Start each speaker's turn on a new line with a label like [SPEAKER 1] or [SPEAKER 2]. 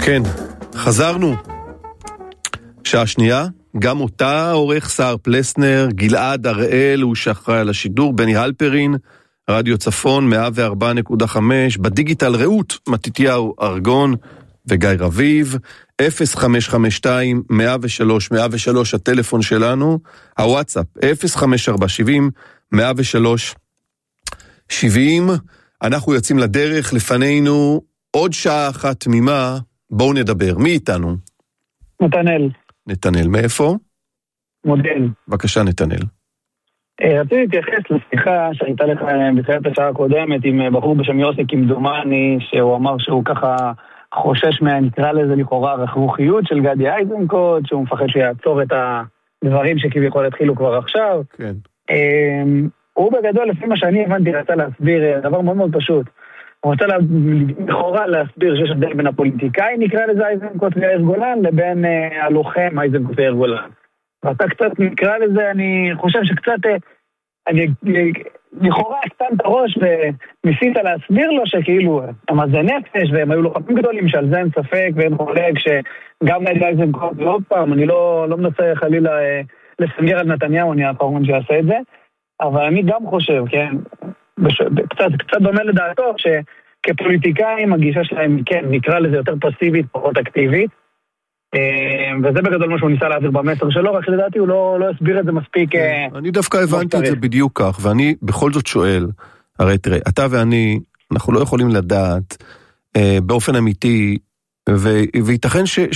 [SPEAKER 1] כן, חזרנו. שעה שנייה, גם אותה עורך שר פלסנר, גלעד הראל, הוא שאחראי על השידור, בני הלפרין, רדיו צפון 104.5, בדיגיטל רעות, מתיתיהו ארגון וגיא רביב, 0552 103 103 הטלפון שלנו, הוואטסאפ 0547 103 70. אנחנו יוצאים לדרך, לפנינו עוד שעה אחת תמימה. בואו נדבר. מי איתנו?
[SPEAKER 2] נתנאל.
[SPEAKER 1] נתנאל, מאיפה?
[SPEAKER 2] מודיעין.
[SPEAKER 1] בבקשה, נתנאל.
[SPEAKER 2] רציתי להתייחס לשיחה שהייתה לך בתחילת השעה הקודמת עם בחור בשם יוסי כמדומני, שהוא אמר שהוא ככה חושש נקרא לזה לכאורה רכרוכיות של גדי איזנקוט, שהוא מפחד שיעצור את הדברים שכביכול התחילו כבר עכשיו.
[SPEAKER 1] כן.
[SPEAKER 2] הוא בגדול, לפי מה שאני הבנתי, רצה להסביר דבר מאוד מאוד פשוט. הוא רוצה לכאורה להסביר שיש הבדל בין הפוליטיקאי, נקרא לזה איזנקוט ויאיר גולן, לבין הלוחם איזנקוט ויאיר גולן. ואתה קצת נקרא לזה, אני חושב שקצת, אני לכאורה הקטן את הראש וניסית להסביר לו שכאילו, מה זה נפש, והם היו לוחמים גדולים, שעל זה אין ספק, ואין חולק שגם נגד איזנקוט, ועוד פעם, אני לא מנסה חלילה לסנגר על נתניהו, אני האחרון שיעשה את זה, אבל אני גם חושב, כן, קצת דומה לדעתו, שכפוליטיקאים הגישה שלהם, כן, נקרא לזה יותר פסיבית, פחות אקטיבית, וזה בגדול מה שהוא ניסה להעביר במסר שלו, רק לדעתי הוא לא הסביר את זה מספיק.
[SPEAKER 1] אני דווקא הבנתי את זה בדיוק כך, ואני בכל זאת שואל, הרי תראה, אתה ואני, אנחנו לא יכולים לדעת באופן אמיתי, וייתכן